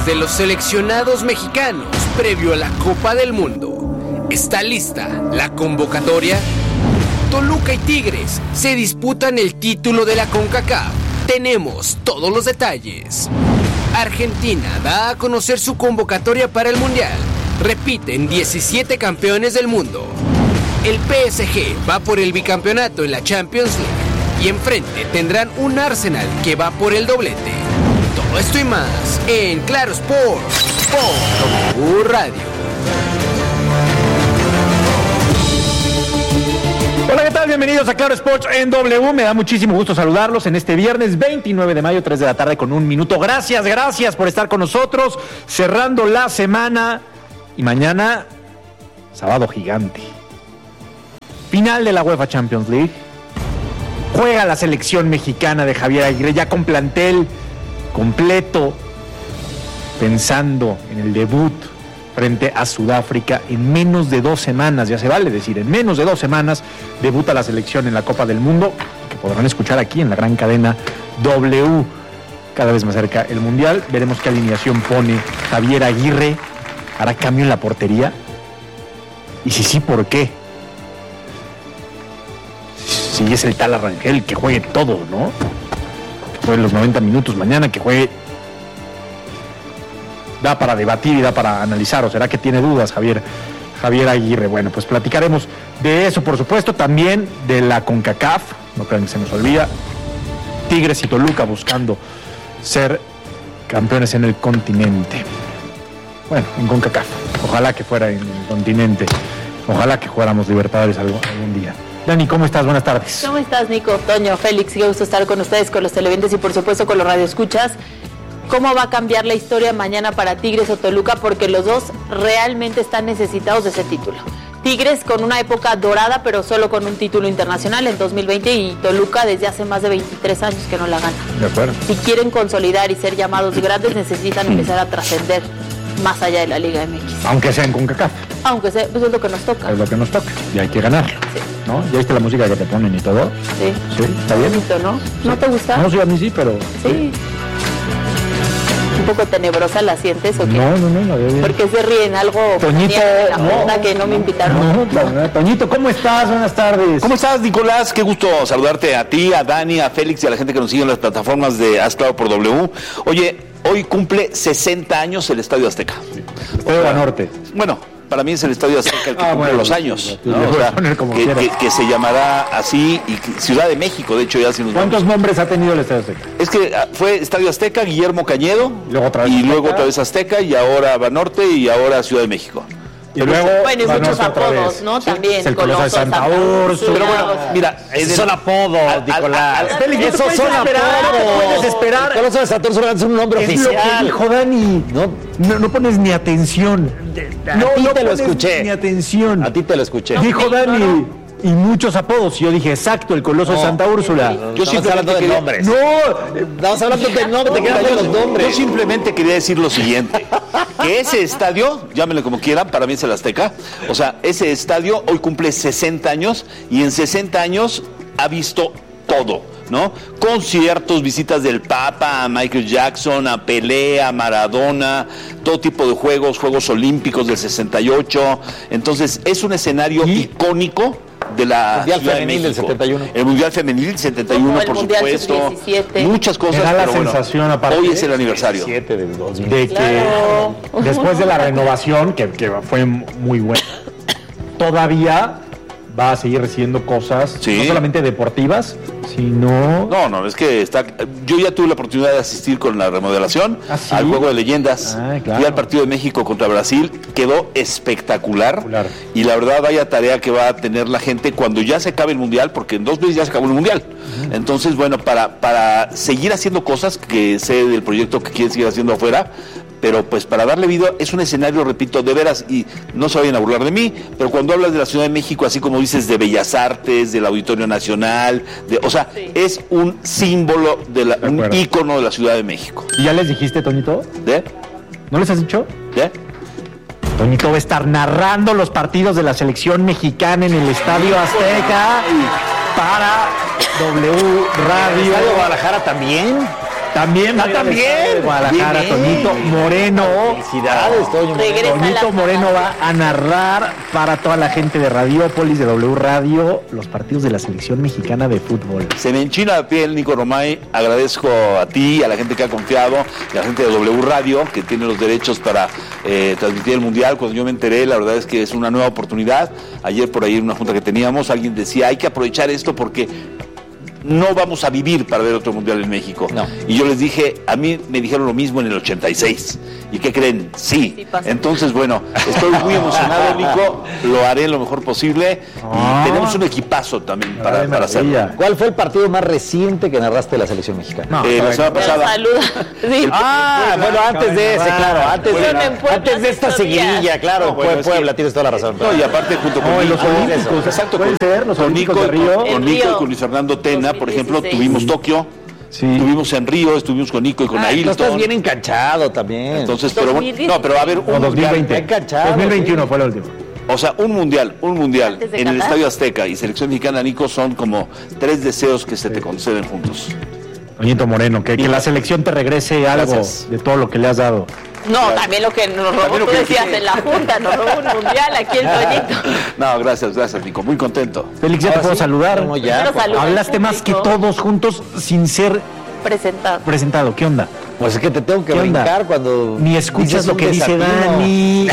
de los seleccionados mexicanos previo a la Copa del Mundo. ¿Está lista la convocatoria? Toluca y Tigres se disputan el título de la CONCACAF. Tenemos todos los detalles. Argentina da a conocer su convocatoria para el Mundial. Repiten 17 campeones del mundo. El PSG va por el bicampeonato en la Champions League y enfrente tendrán un Arsenal que va por el doblete. Todo esto y más en Claro Sports por W Radio. Hola, ¿qué tal? Bienvenidos a Claro Sports en W. Me da muchísimo gusto saludarlos en este viernes 29 de mayo, 3 de la tarde con 1 minuto. Gracias por estar con nosotros, cerrando la semana. Y mañana, sábado gigante. Final de la UEFA Champions League. Juega la selección mexicana de Javier Aguirre, ya con plantel completo, pensando en el debut frente a Sudáfrica en menos de 2 semanas, ya se vale decir, en menos de 2 semanas debuta la selección en la Copa del Mundo, que podrán escuchar aquí en la gran cadena W. Cada vez más cerca el Mundial, veremos qué alineación pone Javier Aguirre. ¿Hará cambio en la portería? Y si sí, ¿por qué? Si es el tal Arrangel, que juegue todo, ¿no? Que juegue los 90 minutos mañana, que juegue... Da para debatir y da para analizar, ¿o será que tiene dudas Javier Aguirre? Bueno, pues platicaremos de eso, por supuesto, también de la CONCACAF, no crean que se nos olvida. Tigres y Toluca buscando ser campeones en el continente. Bueno, en CONCACAF, ojalá que fuera en el continente, ojalá que jugáramos Libertadores algún día. Dani, ¿cómo estás? Buenas tardes. ¿Cómo estás, Nico? Toño, Félix, qué gusto estar con ustedes, con los televidentes y por supuesto con los radioescuchas. ¿Cómo va a cambiar la historia mañana para Tigres o Toluca? Porque los dos realmente están necesitados de ese título. Tigres con una época dorada, pero solo con un título internacional en 2020, y Toluca desde hace más de 23 años que no la gana. De acuerdo. Si quieren consolidar y ser llamados grandes, necesitan empezar a trascender más allá de la Liga MX. Aunque sea en CONCACAF. Aunque sea, pues es lo que nos toca. Es lo que nos toca, y hay que ganarlo. Sí. ¿No? ¿Ya viste la música que te ponen y todo? Sí. Sí, ¿está bien? Bonito, ¿no? ¿No te gusta? No, sí, a mí sí, pero... Sí. ¿Un poco tenebrosa la sientes o qué? No, la veo bien. ¿Por qué se ríen? ¿Algo Toñito, en la junta que no me invitaron? No, Toñito, ¿cómo estás? Buenas tardes. ¿Cómo estás, Nicolás? Qué gusto saludarte a ti, a Dani, a Félix y a la gente que nos sigue en las plataformas de Haz Claro por W. Oye, hoy cumple 60 años el Estadio Azteca. Estadio Banorte. Bueno, para mí es el Estadio Azteca el que cumple los años, ¿no? O sea, que se llamará así, y Ciudad de México, de hecho, ya sin los ¿Cuántos nombres ha tenido el Estadio Azteca? Es que fue Estadio Azteca, Guillermo Cañedo, luego otra vez Azteca, y ahora Banorte, y ahora Ciudad de México. Y luego, bueno, y muchos apodos, ¿no? Sí, También. el Coloso de Santa Úrsula. Pero bueno, mira, esos son apodos, Nicolás. Esos son apodos. No puedes esperar. El Coloso de Santa Úrsula es un nombre oficial. Es lo que dijo Dani. No pones ni atención. A ti te lo escuché. Ni atención. A ti te lo escuché. Dijo Dani. Y muchos apodos. Yo dije, exacto, el Coloso de Santa Úrsula. Yo estamos hablando de nombres. Estamos hablando de nombres, te quedas de los nombres. Yo simplemente quería decir lo siguiente, que ese estadio, llámenlo como quieran, para mí es el Azteca, o sea, ese estadio hoy cumple 60 años y en 60 años ha visto todo, ¿no? Conciertos, visitas del Papa, a Michael Jackson, a Pelé, a Maradona, todo tipo de Juegos Olímpicos del 68, entonces es un escenario icónico de la Mundial Ciudad Femenil de México. del 71. El Mundial Femenil del 71, el por Mundial supuesto. Sub-17. Muchas cosas, Me da la pero bueno, sensación, aparte, hoy es el aniversario. 7 del 2000. De que después de la renovación, que fue muy buena, todavía va a seguir recibiendo cosas, Sí. no solamente deportivas, sino... No, es que yo ya tuve la oportunidad de asistir con la remodelación ¿sí? al Juego de Leyendas. Claro. Fui al partido de México contra Brasil, quedó espectacular. Y la verdad, vaya tarea que va a tener la gente cuando ya se acabe el Mundial, porque en 2 meses ya se acabó el Mundial. Entonces, bueno, para seguir haciendo cosas, que sé del proyecto que quieren seguir haciendo afuera, pero pues para darle vida, es un escenario, repito, de veras, y no se vayan a burlar de mí, pero cuando hablas de la Ciudad de México, así como dices de Bellas Artes, del Auditorio Nacional, o sea, sí, es un símbolo, un ícono de la Ciudad de México. ¿Y ya les dijiste, Toñito? ¿No les has dicho? Toñito va a estar narrando los partidos de la selección mexicana en el Estadio Azteca para W Radio. ¿El Estadio Guadalajara también? También, también. Guadalajara, Bien. Toñito Moreno. Felicidades, Toño Moreno. Regresa a Toñito la Moreno zona. va a narrar para toda la gente de Radiópolis, de W Radio, los partidos de la selección mexicana de fútbol. Se me enchina la piel, Nico Romay. Agradezco a ti, a la gente que ha confiado, a la gente de W Radio, que tiene los derechos para transmitir el Mundial. Cuando yo me enteré, la verdad es que es una nueva oportunidad. Ayer por ahí en una junta que teníamos, alguien decía, hay que aprovechar esto porque no vamos a vivir para ver otro Mundial en México. No. Y yo les dije, a mí me dijeron lo mismo en el 86. ¿Y qué creen? Sí. Sí pasa. Entonces, bueno, estoy muy emocionado, Nico. Lo haré lo mejor posible. Ah. Y tenemos un equipazo también para Ay, hacerlo. maravilla. ¿Cuál fue el partido más reciente que narraste de la selección mexicana? No, La semana Pero pasada. saluda. Sí. Bueno, antes de ese, claro, antes Fueron en Puebla antes de esta estos días. seguidilla, claro, No, bueno, es Puebla, que- tienes toda la razón. No, y aparte junto con No, y los Nico, olímpicos, exacto, puede ser, los con olímpicos Nico, de Río. con En Nico y Río. con Luis Fernando Tena, por ejemplo, 2016. tuvimos Tokio, Sí. estuvimos en Río, estuvimos con Nico y con Tú Ailton. estás bien enganchado también. Entonces, pero bueno, 2016. no, pero va a haber un No, 2020. mundial, enganchado, 2021 sí. fue el último. o sea, un mundial Antes de en el Qatar. Estadio Azteca y selección mexicana, Nico, son como 3 deseos que se te conceden juntos. Toñito Moreno, que la selección te regrese algo Gracias. de todo lo que le has dado. No, también lo que nos robó, También lo tú que decías dije. en la Junta, nos robó un mundial aquí el Toñito. No, gracias, Nico, muy contento. Félix, ya te puedo saludar. No, ya, Primero por saluda al Hablaste más que público. todos juntos sin ser Presentado. presentado. ¿Qué onda? Pues es que te tengo que ¿Qué onda? brincar cuando Ni escuchas dices lo un que dice desatino. Dani.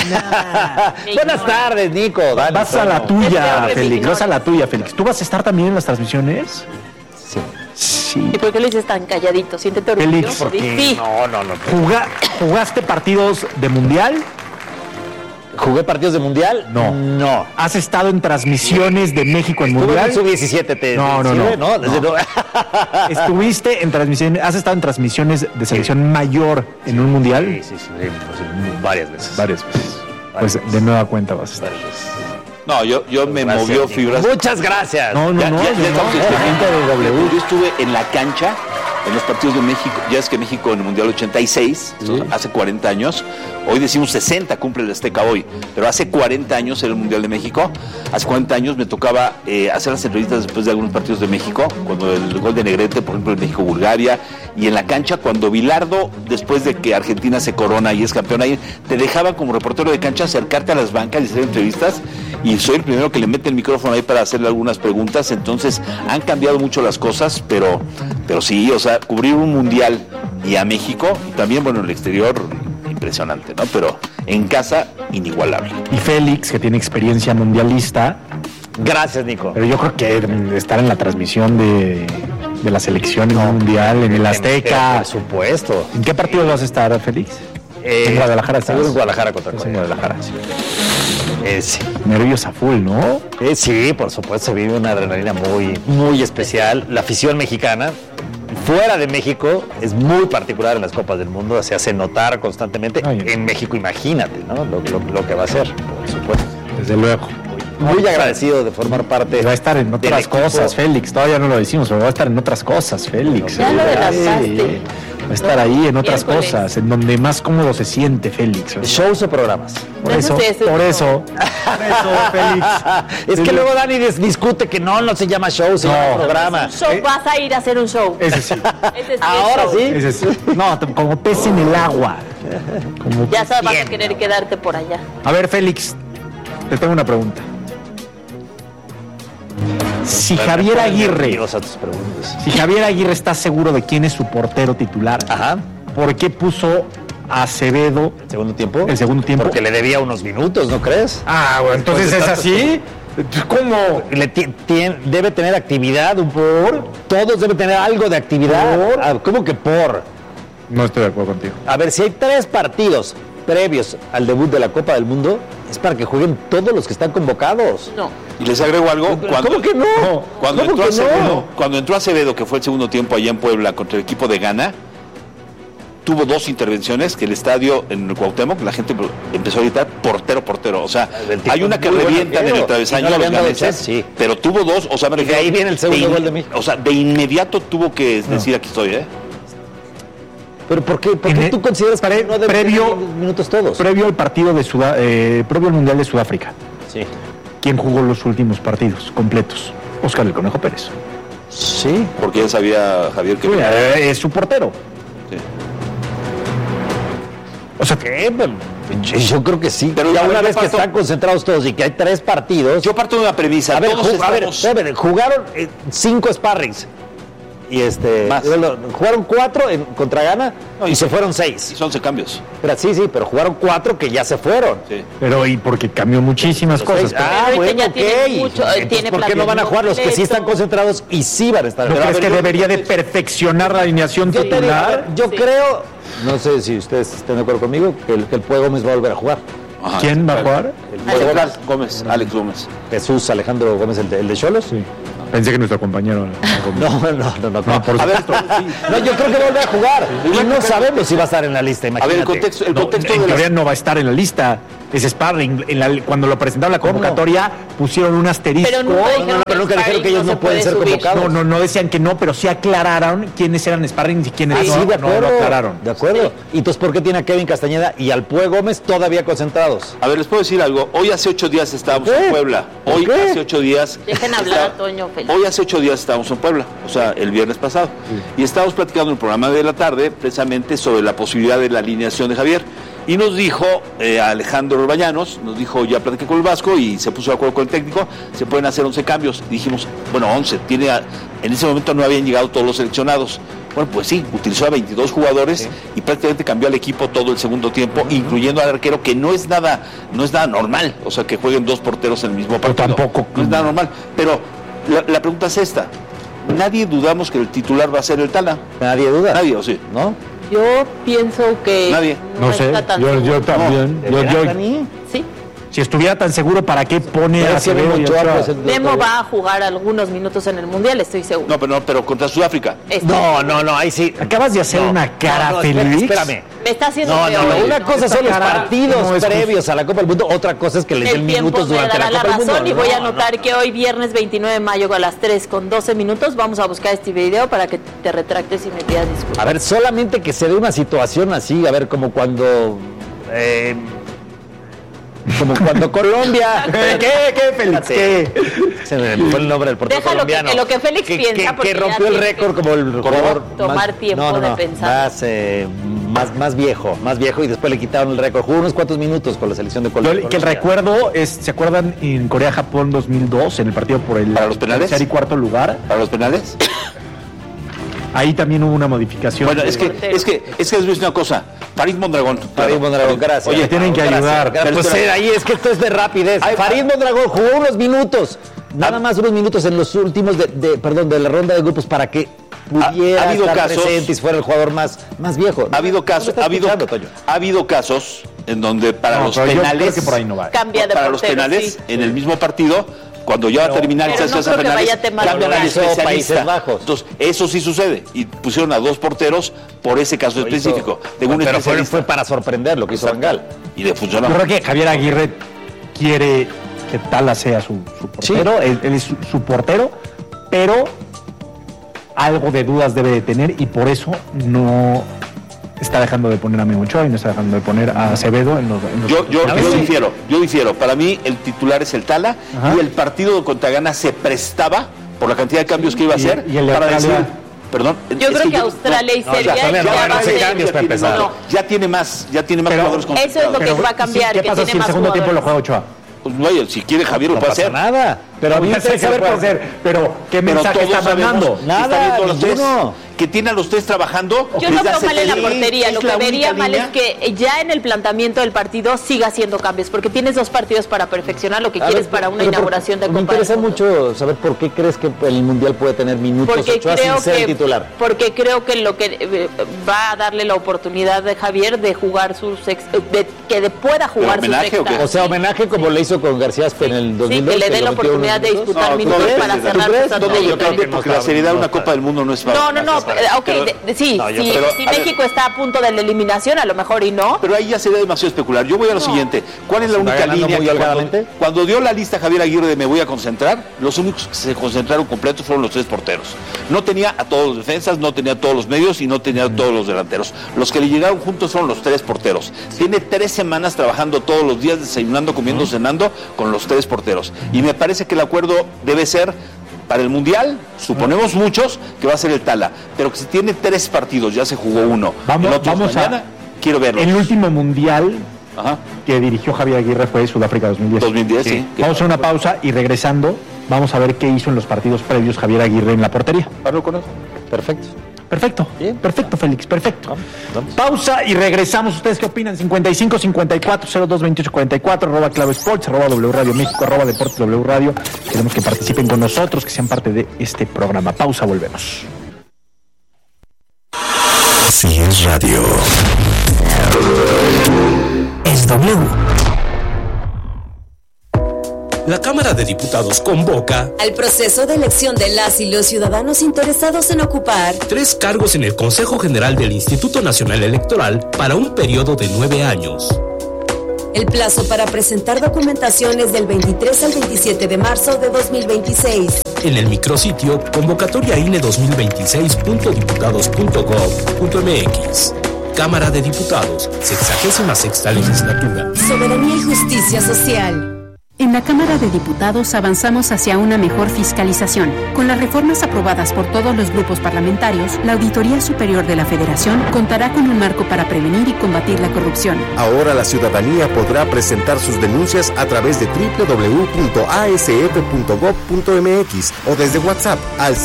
Buenas tardes, Nico. Dale, Vas a la Toño. Es tuya, peor que Félix. ignoras. Vas a la tuya, Félix. ¿Tú vas a estar también en las transmisiones? Sí. Sí. ¿Y por qué lo dices tan calladito? Siéntete Félix, orgulloso. Sí. No. ¿Jugaste partidos de mundial? ¿Jugué partidos de mundial? No. No. ¿Has estado en transmisiones de México en Estuve mundial? en sub-17, ¿te No, sirve? no. Desde luego. ¿Estuviste en transmisiones, has estado en transmisiones de selección mayor en un mundial? Sí, varias veces. Varias veces. Pues de nueva cuenta vas a estar. No, yo me Gracias, movió Nico. fibras. Muchas gracias. No, Ya estamos experimentando. de W. Yo estuve en la cancha en los partidos de México. Ya es que México en el Mundial 86, esto hace 40 años. Hoy decimos 60, cumple el Azteca hoy. Pero hace 40 años era el Mundial de México. Hace 40 años me tocaba hacer las entrevistas después de algunos partidos de México. Cuando el gol de Negrete, por ejemplo, en México-Bulgaria. Y en la cancha, cuando Bilardo, después de que Argentina se corona y es campeón ahí, te dejaba como reportero de cancha acercarte a las bancas y hacer entrevistas. Y soy el primero que le mete el micrófono ahí para hacerle algunas preguntas. Entonces han cambiado mucho las cosas, pero sí, o sea, cubrir un mundial y a México, y también, bueno, en el exterior, impresionante, ¿no? Pero en casa, inigualable. Y Félix, que tiene experiencia mundialista, Gracias, Nico. pero yo creo que estar en la transmisión de la selección en un mundial, en el Azteca. Por supuesto. ¿En qué partido vas a estar, Félix? En Guadalajara estás. Seguro en Guadalajara contra Estás en Corea. Guadalajara, sí. Sí. Nervios a full, ¿no? Sí, por supuesto, se vive una adrenalina muy, muy especial. La afición mexicana, fuera de México, es muy particular en las Copas del Mundo, se hace notar constantemente. Ay. En México, imagínate, ¿no? Lo que va a ser, por supuesto. Desde luego. Muy agradecido de formar parte. Va a estar en del otras equipo. cosas, Félix. Todavía no lo decimos, pero va a estar en otras cosas, Félix. Ya lo adelantaste. Va a estar ahí en otras Miércoles. cosas, en donde más cómodo se siente Félix. ¿Shows o programas? Por No eso, sé, eso por no. eso, Félix. Es que luego Dani discute que no se llama show, se llama programa. Un show, vas a ir a hacer un show. Ese sí. Ese sí es Ahora show. sí. Ese sí. No, como pez en el agua. Como... Ya sabes, vas a querer quedarte por allá. A ver, Félix, te tengo una pregunta. Si Javier Aguirre, Nerviosa tus preguntas. si Javier Aguirre está seguro de quién es su portero titular, Ajá. ¿por qué puso a Acevedo ¿Segundo tiempo? el segundo tiempo? Porque le debía unos minutos, ¿no crees? Ah, bueno, entonces Después es de así. ¿Cómo? Debe tener actividad, un por. Todos deben tener algo de actividad. Ah, ¿cómo que por? No estoy de acuerdo contigo. A ver, si hay 3 partidos previos al debut de la Copa del Mundo, es para que jueguen todos los que están convocados. No. Y les agrego algo. ¿Cómo que no? Cuando ¿Cómo entró, que no? Acevedo, cuando entró Acevedo, que fue el segundo tiempo allá en Puebla contra el equipo de Ghana, tuvo 2 intervenciones que el estadio en el Cuauhtémoc, la gente empezó a gritar portero, portero. O sea, El tipo hay una que muy buen revientan en arquero. el travesaño ¿Y no le los habían dado ganeses, chance? Sí. pero tuvo 2, o sea, me Y de refiero, ahí viene el segundo gol de México. O sea, de inmediato tuvo que decir aquí estoy, ¿eh? ¿Pero por qué En tú consideras que no deben previo- tener minutos todos? Previo al partido de previo al Mundial de Sudáfrica, Sí. ¿quién jugó los últimos partidos completos? Óscar el Conejo Pérez. Sí. Porque ya sabía Javier que... Es su portero. Sí. O sea que yo creo que sí. Pero ya a ver, una yo vez que parto- están concentrados todos y que hay 3 partidos. Yo parto de una premisa. a ver, todos estamos... jugaron 5 sparrings. Y Más. jugaron 4 contra Ghana No, y y se se- fueron Y 6. son 11 cambios. Pero jugaron 4 que ya se fueron. Sí. Pero y porque cambió muchísimas cosas. Pero ahorita ya tiene mucho, Entonces, tiene ¿por qué no van a jugar los que sí están completo. concentrados y sí van a estar? ¿No Pero, a crees ver, que yo- debería de perfeccionar la alineación Yo te digo, a titular? ver, yo creo, no sé si ustedes están de acuerdo conmigo, que el Pueblo Gómez va a volver a jugar. Ajá. ¿Quién va a jugar? Alex Gómez. Jesús Alejandro Gómez, el de Xolos. Sí. Pensé que nuestro compañero. No, por supuesto. No, yo creo que vuelve a jugar. Y no sabemos si va a estar en la lista, A imagínate. ver, el contexto En de teoría las... no va a estar en la lista. Es sparring. Cuando lo presentaron la convocatoria, pusieron un asterisco. Pero nunca dijeron pero nunca dijeron que ellos sparring no se pueden puede ser subir. convocados. No decían que no, pero sí aclararon quiénes eran sparring y quiénes Ah, no. sí, de no acuerdo. lo aclararon. De acuerdo. ¿Y entonces por qué tiene a Kevin Castañeda y al Pue Gómez todavía concentrados? A ver, les puedo decir algo. Hoy hace 8 días estábamos ¿Por qué? en Puebla. ¿Por Hoy qué? hace 8 días... Dejen hablar a Toño Félix. Hoy hace 8 días estábamos en Puebla, o sea, el viernes pasado. Y estábamos platicando en el programa de la tarde precisamente sobre la posibilidad de la alineación de Javier. Y nos dijo Alejandro Orbañanos, nos dijo, ya platiqué con el Vasco y se puso de acuerdo con el técnico, se pueden hacer 11 cambios. Y dijimos, bueno, 11, en ese momento no habían llegado todos los seleccionados. Bueno, pues sí, utilizó a 22 jugadores y prácticamente cambió al equipo todo el segundo tiempo, incluyendo al arquero, que no es nada normal, o sea, que jueguen 2 porteros en el mismo Pero partido. tampoco- No es nada normal. Pero la pregunta es esta, nadie dudamos que el titular va a ser el Tala. Nadie duda. Nadie, ¿o sí? ¿No? Yo pienso que Nadie. No sé. está tan Yo seguro. también. ¿De Yo- veras, Dani? Sí. si estuviera tan seguro, ¿para qué pone Pero a si Acevedo y Memo Ochoa, Ochoa? pues, el- Memo va a jugar algunos minutos en el Mundial, estoy seguro. No, pero contra Sudáfrica. Estoy No, seguro. ahí sí. Acabas de hacer una cara, Félix. Espérame. Me está haciendo No, peor. una cosa son los cara partidos no es previos a la Copa del Mundo, otra cosa es que les den El tiempo minutos me durante dará la la Copa del Mundo. razón y voy a No, anotar que hoy viernes 29 de mayo a las 3 con 12 minutos vamos a buscar este video para que te retractes y me pidas disculpas. A ver, solamente que se dé una situación así, a ver, como cuando... como cuando Colombia... ¿Qué, Félix? ¿Qué? Se me fue el nombre del portero Déjalo colombiano. que lo que Félix piensa, porque que ya rompió el tiene récord que como el jugador tomar tiempo de pensar. más viejo y después le quitaron el récord. Jugó unos cuantos minutos con la selección de Colombia. Que el recuerdo es, ¿se acuerdan en Corea-Japón 2002, en el partido por el ¿Para los penales? tercer y cuarto lugar? ¿Para los penales? Ahí también hubo una modificación. Bueno, es que les voy a decir una cosa. Farid Mondragón. Farid Mondragón, gracias. Oye, tienen que ayudar. Gracias. Pues ahí es que esto es de rapidez. Ay, Farid Mondragón jugó unos minutos, nada más unos minutos en los últimos de la ronda de grupos para que pudiera Ha habido estar casos- presente y fuera el jugador más viejo. Ha habido casos, ¿No me estás escuchando, Toño? ha habido casos en donde para No, los pero yo penales, creo que por ahí no va. Cambia de para los portero, penales, sí. en el mismo partido, cuando ya va a terminar y pero se no hace creo que penales, vaya a temas cambian al legales. especialista. Países Bajos. Entonces, eso sí sucede. Y pusieron a 2 porteros por ese caso específico. De un Pero especialista. fue para sorprender lo que hizo Bangal. Y le funcionó. Yo creo que Javier Aguirre quiere que Tala sea su portero, él es su portero, pero algo de dudas debe de tener y por eso no está dejando de poner a Memo Ochoa y no está dejando de poner a Acevedo en los Yo difiero. Para mí el titular es el Tala. Ajá. Y el partido contra Ghana se prestaba por la cantidad de cambios que iba a hacer y el de para Australia. decir, perdón. Yo creo que Australia y Serbia Australia ya no van a va a hacer ser- cambios para empezar. No, ya tiene más Pero jugadores eso es lo concentrados. que va a cambiar, ¿Qué que pasa tiene si el más segundo tiempo lo jugadores. juega Ochoa? Pues vaya, si quiere Javier lo No puede pasa hacer. nada. Pero a mí me Ya sé que interesa lo ver puede por hacer, pero ¿qué Pero mensaje todos está sabemos mandando? que Nada, están bien todos los tres, ninguno. que tiene a los 3 trabajando. Yo no desde veo hace mal en la 3 días. portería, Es lo la que vería única mal es línea. que ya en el planteamiento del partido siga haciendo cambios, porque tienes 2 partidos para perfeccionar lo que A quieres ver, para una pero inauguración de Me Copa interesa del Mundo. mucho saber por qué crees que el Mundial puede tener minutos Porque Ochoa sin creo ser que titular. porque creo que lo que va a darle la oportunidad de Javier de jugar pueda jugar su homenaje o qué? sexta. O sea, homenaje como le hizo con García Aspe en el 2002. Sí, que le dé la lo metió oportunidad de unos minutos. disputar No, minutos ¿tú crees? para ¿Tú cerrar crees? sus Todo trayectorias. depende, porque la seriedad de una Copa del Mundo no es fácil. No, sí, No, yo- si pero, si a ver. México está a punto de la eliminación, a lo mejor y no. Pero ahí ya sería demasiado especular. Yo voy a lo siguiente. ¿Cuál es la ¿Se va única ganando línea muy que holgadamente? cuando dio la lista Javier Aguirre de me voy a concentrar, los únicos que se concentraron completos fueron los 3 porteros. No tenía a todos los defensas, no tenía a todos los medios y no tenía a todos los delanteros. Los que le llegaron juntos fueron los 3 porteros. Tiene 3 semanas trabajando todos los días, desayunando, comiendo, cenando con los 3 porteros. Y me parece que el acuerdo debe ser Para el Mundial, suponemos muchos que va a ser el Tala, pero que si tiene 3 partidos, ya se jugó uno, vamos mañana, quiero verlo. El último Mundial que dirigió Javier Aguirre fue Sudáfrica 2010. 2010, sí. Vamos a hacer una pausa y regresando, vamos a ver qué hizo en los partidos previos Javier Aguirre en la portería. Hablo con eso. Perfecto, Félix, perfecto. Vamos. Pausa y regresamos. ¿Ustedes qué opinan? 55 54 02 28 44 @Clave Sports, @W Radio México, @Deportes W Radio. Queremos que participen con nosotros, que sean parte de este programa. Pausa, volvemos. Si es radio, es W. La Cámara de Diputados convoca al proceso de elección de las y los ciudadanos interesados en ocupar 3 cargos en el Consejo General del Instituto Nacional Electoral para un periodo de 9 años. El plazo para presentar documentación es del 23 al 27 de marzo de 2026. En el micrositio convocatoriaine2026.diputados.gov.mx. Cámara de Diputados, 66ª Legislatura. Soberanía y justicia social. En la Cámara de Diputados avanzamos hacia una mejor fiscalización. Con las reformas aprobadas por todos los grupos parlamentarios, la Auditoría Superior de la Federación contará con un marco para prevenir y combatir la corrupción. Ahora la ciudadanía podrá presentar sus denuncias a través de www.asf.gov.mx o desde WhatsApp al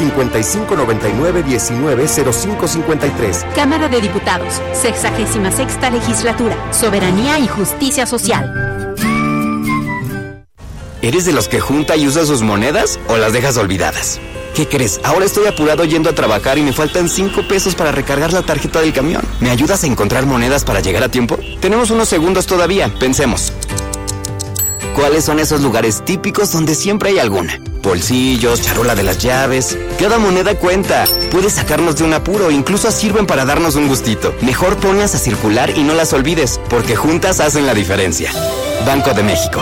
5599190553. Cámara de Diputados, 66ª Legislatura. Soberanía y justicia social. ¿Eres de los que junta y usa sus monedas o las dejas olvidadas? ¿Qué crees? Ahora estoy apurado yendo a trabajar y me faltan 5 pesos para recargar la tarjeta del camión. ¿Me ayudas a encontrar monedas para llegar a tiempo? Tenemos unos segundos todavía, pensemos. ¿Cuáles son esos lugares típicos donde siempre hay alguna? Bolsillos, charola de las llaves. Cada moneda cuenta. Puede sacarnos de un apuro, incluso sirven para darnos un gustito. Mejor ponlas a circular y no las olvides, porque juntas hacen la diferencia. Banco de México.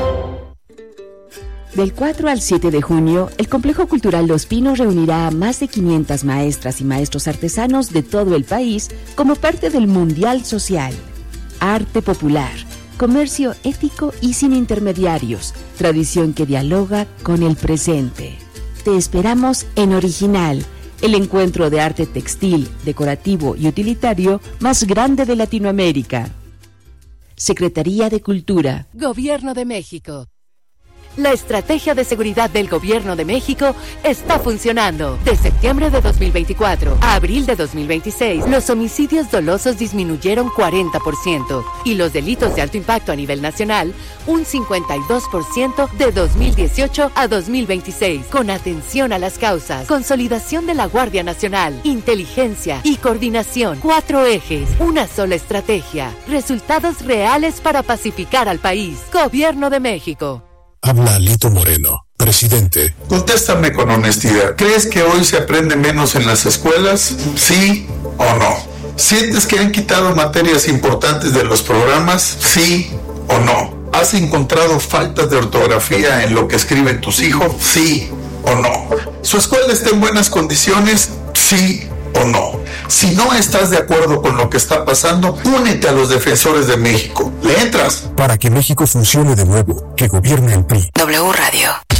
Del 4 al 7 de junio, el Complejo Cultural Los Pinos reunirá a más de 500 maestras y maestros artesanos de todo el país como parte del Mundial Social. Arte popular, comercio ético y sin intermediarios, tradición que dialoga con el presente. Te esperamos en Original, el encuentro de arte textil, decorativo y utilitario más grande de Latinoamérica. Secretaría de Cultura. Gobierno de México. La estrategia de seguridad del Gobierno de México está funcionando. De septiembre de 2024 a abril de 2026, los homicidios dolosos disminuyeron 40% y los delitos de alto impacto a nivel nacional un 52% de 2018 a 2026. Con atención a las causas, consolidación de la Guardia Nacional, inteligencia y coordinación. 4 ejes, una sola estrategia. Resultados reales para pacificar al país. Gobierno de México. Habla Lito Moreno, presidente. Contéstame con honestidad. ¿Crees que hoy se aprende menos en las escuelas? ¿Sí o no? ¿Sientes que han quitado materias importantes de los programas? ¿Sí o no? ¿Has encontrado faltas de ortografía en lo que escriben tus hijos? ¿Sí o no? ¿Su escuela está en buenas condiciones? ¿Sí o no? Si no estás de acuerdo con lo que está pasando, únete a los defensores de México. ¿Le entras? Para que México funcione de nuevo, que gobierne el PRI. W Radio.